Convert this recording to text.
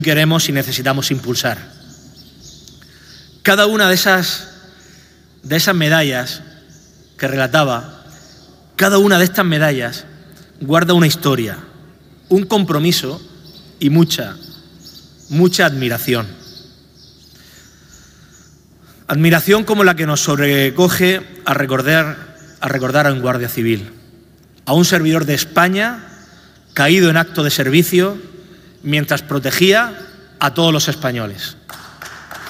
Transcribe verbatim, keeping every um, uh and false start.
queremos y necesitamos impulsar. Cada una de esas, de esas medallas que relataba, cada una de estas medallas guarda una historia, un compromiso y mucha, mucha admiración. Admiración como la que nos sobrecoge a recordar, a recordar a un guardia civil, a un servidor de España caído en acto de servicio mientras protegía a todos los españoles.